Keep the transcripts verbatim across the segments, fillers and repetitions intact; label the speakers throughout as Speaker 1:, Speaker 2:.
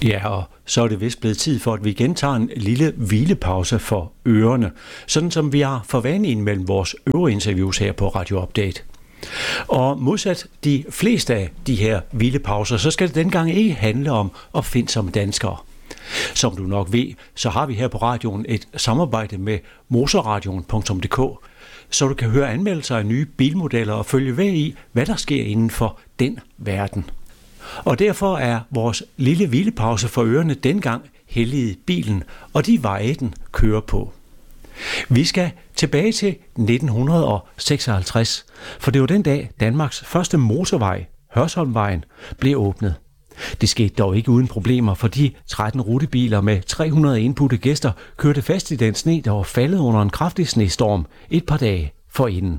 Speaker 1: Ja, og så er det vist blevet tid for, at vi igen tager en lille hvilepause for ørerne, sådan som vi har for vane mellem vores øvrige interviews her på Radio Update. Og modsat de fleste af de her hvilepauser, så skal det dengang ikke handle om at finde som danskere. Som du nok ved, så har vi her på radioen et samarbejde med motorradion punktum d k, så du kan høre anmeldelser af nye bilmodeller og følge med i, hvad der sker inden for den verden. Og derfor er vores lille hvilepause for ørerne dengang helliget bilen og de veje, den kører på. Vi skal tilbage til nitten seksoghalvtreds, for det var den dag Danmarks første motorvej, Hørsholmvejen, blev åbnet. Det skete dog ikke uden problemer, for de tretten rutebiler med tre hundrede indbudte gæster kørte fast i den sne, der var faldet under en kraftig snestorm et par dage forinden.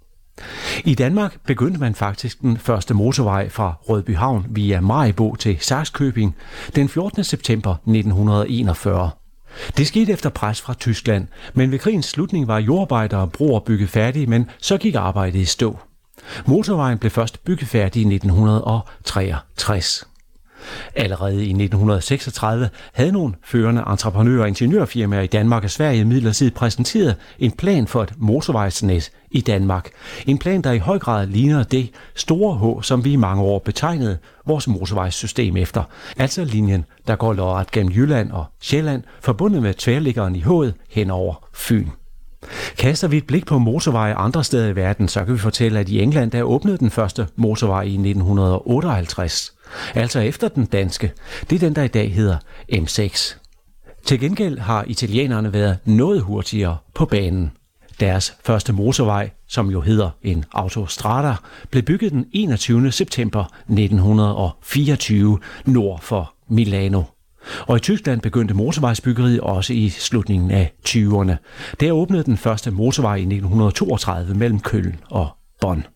Speaker 1: I Danmark begyndte man faktisk den første motorvej fra Rødbyhavn via Maribo til Sakskøbing den fjortende september nitten enogfyrre. Det skete efter pres fra Tyskland, men ved krigens slutning var jordarbejder og broer bygget færdige, men så gik arbejdet i stå. Motorvejen blev først bygget færdig i nitten treogtres. Allerede i nitten seksogtredive havde nogle førende entreprenører og ingeniørfirmaer i Danmark og Sverige imidlertid præsenteret en plan for et motorvejsnet i Danmark. En plan, der i høj grad ligner det store H, som vi i mange år betegnede vores motorvejssystem efter. Altså linjen, der går lodret gennem Jylland og Sjælland, forbundet med tværliggeren i H'et hen over Fyn. Kaster vi et blik på motorveje andre steder i verden, så kan vi fortælle, at i England der åbnede den første motorvej i nitten otteoghalvtreds. Altså efter den danske. Det er den, der i dag hedder M seks. Til gengæld har italienerne været noget hurtigere på banen. Deres første motorvej, som jo hedder en autostrada, blev bygget den enogtyvende september nitten fireogtyve nord for Milano. Og i Tyskland begyndte motorvejsbyggeriet også i slutningen af tyverne. Der åbnede den første motorvej i nitten toogtredive mellem Köln og Bonn.